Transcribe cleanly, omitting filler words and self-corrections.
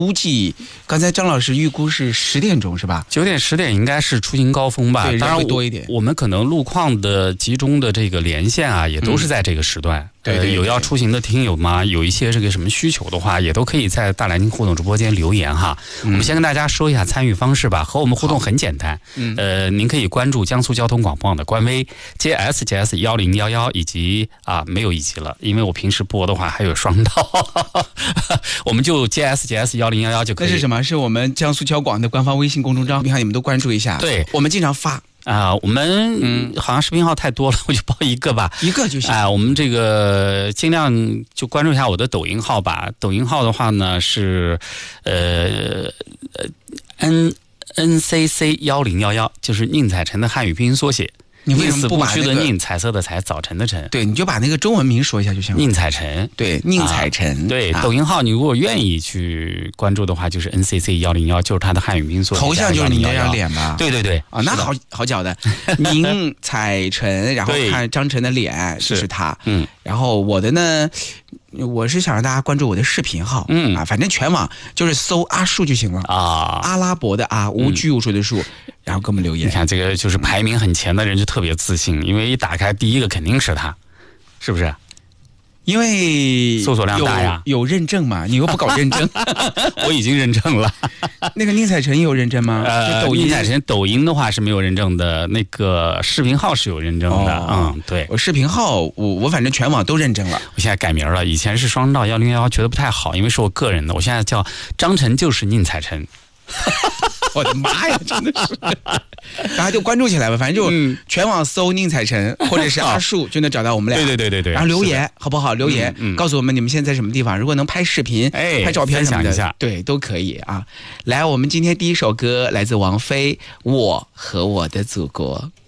估计刚才张老师预估是10点钟是吧 ？9点10点应该是出行高峰吧？ 对， 当然会多一点。 我们可能路况的集中的这个连线啊，也都是在这个时段。 对， 有要出行的听友吗？有一些这个什么需求的话，也都可以在大蓝鲸互动直播间留言哈。我们先跟大家说一下参与方式吧。和我们互动很简单，您可以关注江苏交通广播网的官微 JSJS1011，以及没有一级了，因为我平时播的话还有双道，我们就 JSJS1011就可以。 那是什么？是我们江苏交广的官方微信公众账，你看你们都关注一下。 对， 我们经常发。 我们好像视频号太多了，我就报一个吧， 一个就行。 我们这个尽量就关注一下我的抖音号吧。抖音号的话呢是NCC1011，就是宁采臣的汉语拼音缩写。 你为什么不把宁死不屈的宁，彩色的彩，早晨的晨？ 对，你就把那个中文名说一下就行了。 宁采臣， 对，宁采臣。 对，抖音号你如果愿意去关注的话，就是 NCC101，就是它的汉语拼音缩写。 头像就是你那张脸吧？ 对对对， 那好搅的。宁采臣，然后看张晨的脸，是他。然后我的呢，我是想让大家关注我的视频号。反正全网就是搜阿树就行了阿拉伯的无拘无束的树。然后给我们留言， 你看这个就是排名很前的人就特别自信，因为一打开第一个肯定是他，是不是？ 因为搜索量大呀， 有认证嘛，你又不搞认证。 我已经认证了。 那个宁采臣有认证吗？ 宁采臣抖音的话是没有认证的，那个视频号是有认证的。对， 我视频号我反正全网都认证了。 我现在改名了，以前是双道1011，觉得不太好，因为是我个人的，我现在叫张晨就是宁采臣。 我的妈呀，真的是！大家就关注起来吧，反正就全网搜宁采臣或者是阿树就能找到我们俩。 对。 然后留言好不好？留言告诉我们你们现在在什么地方，如果能拍视频、拍照片什么的，对，都可以啊。来，我们今天第一首歌来自王菲，《我和我的祖国》。